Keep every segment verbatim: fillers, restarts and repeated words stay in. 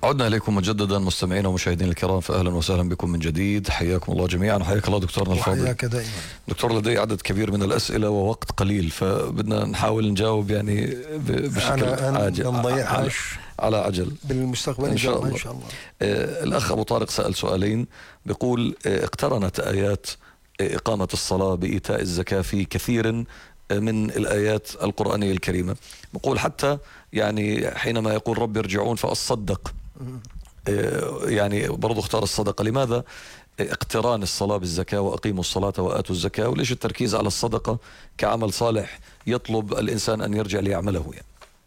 عدنا إليكم مجددا مستمعينا ومشاهدينا الكرام، فأهلا وسهلا بكم من جديد. حياكم الله جميعا وحياك الله دكتورنا الفاضل. وحياك دائما دكتور. لدي عدد كبير من الأسئلة ووقت قليل، فبدنا نحاول نجاوب يعني بشكل عاجل على, على عجل بالمستقبل إن شاء الله. إن شاء الله. آه الأخ أبو طارق سأل سؤالين، بيقول آه اقترنت آيات آه إقامة الصلاة بإيتاء الزكاة في كثير من الآيات القرآنية الكريمة. بقول حتى يعني حينما يقول رب ارجعون فأصدق، يعني برضو اختار الصدقة. لماذا اقتران الصلاة بالزكاة وأقيموا الصلاة وآتوا الزكاة، وليش التركيز على الصدقة كعمل صالح يطلب الإنسان أن يرجع ليعمله؟ يعني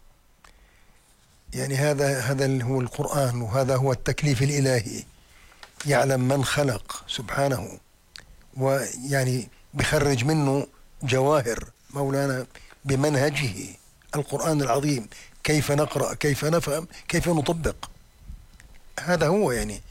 يعني هذا هذا هو القرآن، وهذا هو التكليف الإلهي. يعلم من خلق سبحانه، ويعني بخرج منه جواهر مولانا بمنهجه القرآن العظيم، كيف نقرأ، كيف نفهم، كيف نطبق. هذا هو يعني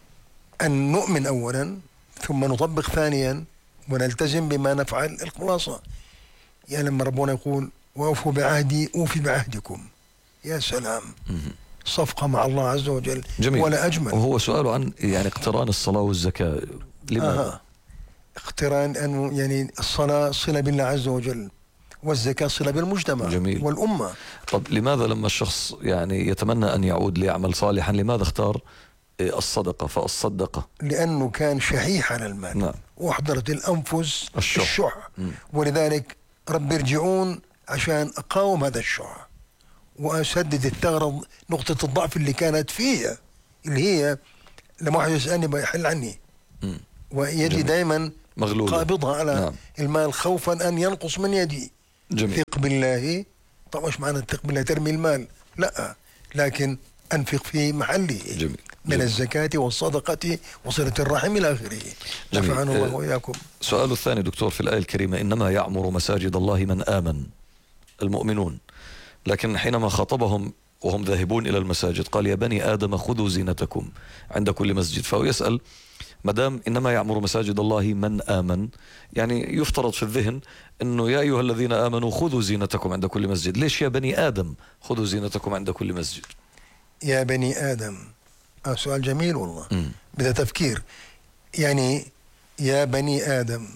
أن نؤمن أولا ثم نطبق ثانيا ونلتزم بما نفعل. الخلاصة يعني لما ربنا يقول وأوفوا بعهدي أوفي بعهدكم، يا سلام، صفقة مع الله عز وجل. جميل. ولا أجمل. وهو سؤاله عن يعني اقتران الصلاة والزكاة، لماذا؟ آه. اقتران أنه يعني الصلاة صلة بالله عز وجل، والزكاة صلة بالمجتمع. جميل. والأمة. طب لماذا لما الشخص يعني يتمنى أن يعود ليعمل صالحا، لماذا اختار الصدقة فالصدقة؟ لأنه كان شحيح على المال. نعم. وأحضرت الأنفس الشح, الشح. ولذلك رب ارجعون عشان أقاوم هذا الشح وأسدد الثغرة، نقطة الضعف اللي كانت فيها، اللي هي لما واحد يسألني بيحل عني م. ويدي دائما مغلولة قابضها على نعم. المال خوفا أن ينقص من يدي. جميل. ثق بالله. طبعا مش معنى ثق بالله ترمي المال، لا، لكن أنفق في محله. جميل. من جميل. الزكاة والصدقة وصلة الرحم إلى آخره. نفعنا الله وإياكم. سؤال الثاني دكتور، في الآية الكريمة إنما يعمر مساجد الله من آمن، المؤمنون، لكن حينما خاطبهم وهم ذاهبون إلى المساجد قال يا بني آدم خذوا زينتكم عند كل مسجد. فهو يسأل مدام إنما يعمر مساجد الله من آمن، يعني يفترض في الذهن أنه يا أيها الذين آمنوا خذوا زينتكم عند كل مسجد، ليش يا بني آدم خذوا زينتكم عند كل مسجد؟ يا بني آدم، آه سؤال جميل والله. م. بدأ تفكير. يعني يا بني آدم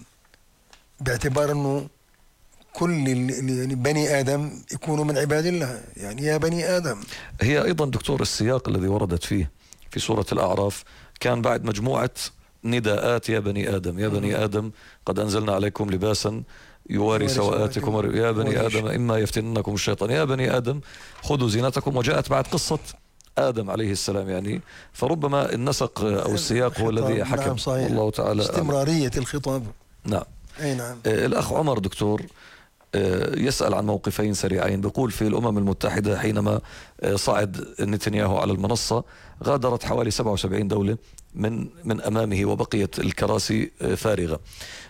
باعتبار أنه كل يعني بني آدم يكونوا من عباد الله، يعني يا بني آدم. هي أيضا دكتور السياق الذي وردت فيه في سورة الأعراف كان بعد مجموعة نداءات يا بني آدم، يا بني آدم قد أنزلنا عليكم لباسا يواري سوآتكم، يا بني آدم إما يفتننكم الشيطان، يا بني آدم خذوا زينتكم، وجاءت بعد قصة آدم عليه السلام. يعني فربما النسق أو السياق هو الذي حكم. نعم صحيح. والله تعالى استمرارية الخطاب. نعم. أي نعم. آه الأخ عمر دكتور آه يسأل عن موقفين سريعين. بيقول في الأمم المتحدة حينما آه صعد نتنياهو على المنصة غادرت حوالي سبعة وسبعين دولة من من أمامه وبقيت الكراسي آه فارغة،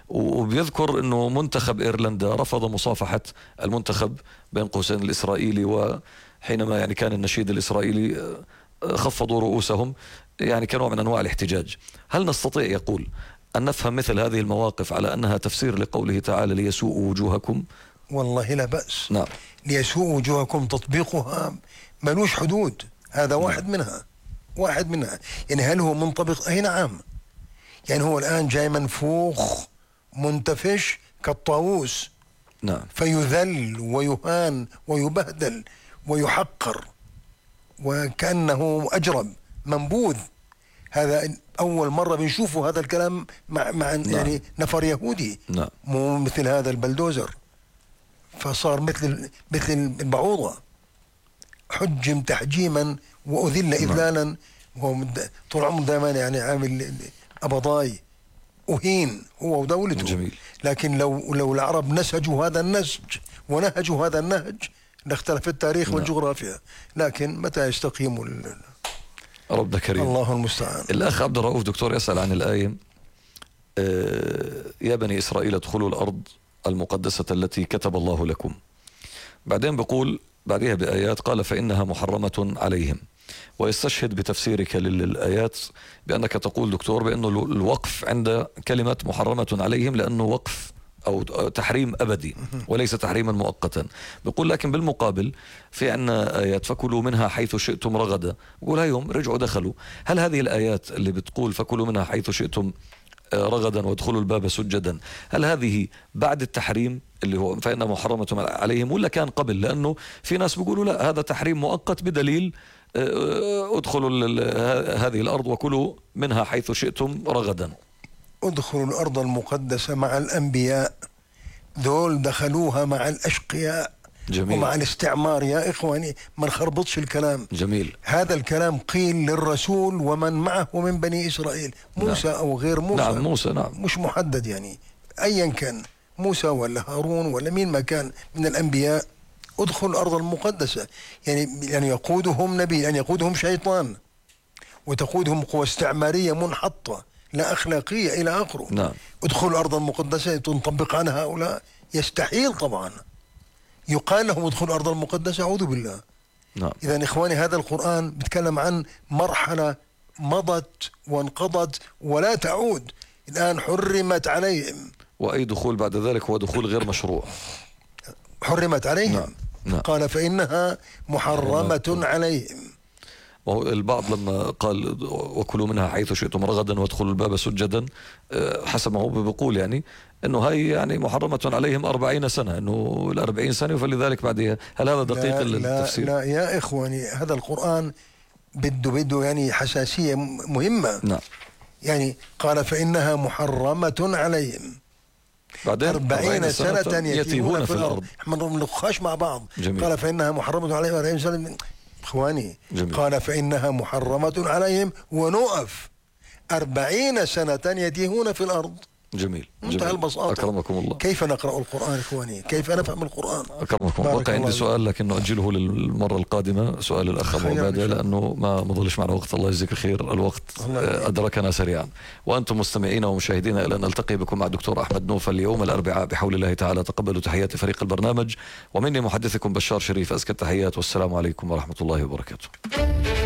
وبيذكر أنه منتخب إيرلندا رفض مصافحة المنتخب بين قوسين الإسرائيلي، وحينما يعني كان النشيد الإسرائيلي خفضوا رؤوسهم يعني كنوع من أنواع الاحتجاج. هل نستطيع يقول أن نفهم مثل هذه المواقف على أنها تفسير لقوله تعالى ليسوءوا وجوهكم؟ والله لا بأس. نعم. ليسوءوا وجوهكم تطبيقها ملوش حدود، هذا واحد نعم. منها واحد منها يعني هل هو منطبق؟ أي نعم. يعني هو الآن جاي منفوخ منتفش كالطاووس. نعم. فيذل ويهان ويبهدل ويحقر وكأنه أجرب منبوذ. هذا أول مرة بنشوفه هذا الكلام مع, مع نعم. يعني نفر يهودي. نعم. مو مثل هذا البلدوزر، فصار مثل مثل البعوضة، حجم تحجيما وأذل إذلالا. نعم. وهو طول عمره دائما يعني عامل أبضاي، أهين هو ودولته. جميل. لكن لو لو العرب نسجوا هذا النسج ونهجوا هذا النهج لاختلف التاريخ. نعم. والجغرافيا، لكن متى يستقيموا ال... رب كريم. الله المستعان. الأخ عبد الرؤوف دكتور يسأل عن الآية آه يا بني إسرائيل ادخلوا الأرض المقدسة التي كتب الله لكم، بعدين بقول بعدها بآيات قال فإنها محرمة عليهم، ويستشهد بتفسيرك للآيات بأنك تقول دكتور بأنه الوقف عند كلمة محرمة عليهم لأنه وقف أو تحريم أبدي وليس تحريما مؤقتا. بيقول لكن بالمقابل في عنا آيات فكلوا منها حيث شئتم رغدا، بقول هايهم رجعوا دخلوا. هل هذه الآيات اللي بتقول فكلوا منها حيث شئتم رغدا وادخلوا الباب سجدا، هل هذه بعد التحريم اللي هو فإنها محرمة عليهم، ولا كان قبل؟ لأنه في ناس بيقولوا لا، هذا تحريم مؤقت بدليل ادخلوا هذه الأرض وكلوا منها حيث شئتم رغدا. ادخلوا الأرض المقدسة مع الأنبياء، دول دخلوها مع الأشقياء. جميل. ومع الاستعمار يا إخواني، ما نخربطش الكلام. جميل. هذا الكلام قيل للرسول ومن معه من بني إسرائيل، موسى. نعم. أو غير موسى. نعم موسى. نعم. مش محدد يعني، أيا كان موسى ولا هارون ولا مين ما كان من الأنبياء، ادخلوا الأرض المقدسة. يعني يعني يقودهم نبي، يعني يقودهم شيطان، وتقودهم قوى استعمارية منحطة لا أخلاقية إلى آخره. نعم. ادخلوا الأرض المقدسة تنطبق عن هؤلاء؟ يستحيل طبعا. يقال لهم ادخلوا الأرض المقدسة، أعوذ بالله. نعم. إذا إخواني هذا القرآن بيتكلم عن مرحلة مضت وانقضت ولا تعود، الآن حرمت عليهم. وأي دخول بعد ذلك هو دخول غير مشروع. حرمت عليهم. نعم. نعم. قال فإنها محرمة عليهم. البعض لما قال وكلوا منها حيث شئتم رغدا وادخلوا الباب سجدا، حسب ما هو بيقول يعني انه هاي يعني محرمة عليهم أربعين سنة، انه الأربعين سنة فلذلك بعدها. هل هذا دقيق لا التفسير؟ لا يا إخواني، هذا القرآن بده بده يعني حساسية مهمة. نعم. يعني قال فإنها محرمة عليهم بعدين أربعين سنة, سنة يتيهون في الأرض. احنا نلخاش مع بعض. جميل. قال فإنها محرمة عليهم أربعين سنة. إخواني. جميل. قال فإنها محرمة عليهم ونقف أربعين سنة يتيهون في الأرض. جميل. منتهى البساطة. أكرمكم الله. كيف نقرأ القرآن إخواني؟ كيف نفهم القرآن؟ أكرمكم. وقع عندي سؤال لكن نؤجله للمرة القادمة، سؤال الأخ أبو عبادة، لأنه ما مضلش معنا وقت. الله يجزيك الخير، الوقت أدركنا سريعا. وأنتم مستمعين ومشاهدين، إلى أن نلتقي بكم مع دكتور أحمد نوفل اليوم الأربعاء بحول الله تعالى. تقبلوا تحيات فريق البرنامج، ومني محدثكم بشار شريف أزكى التحيات، والسلام عليكم ورحمة الله وبركاته.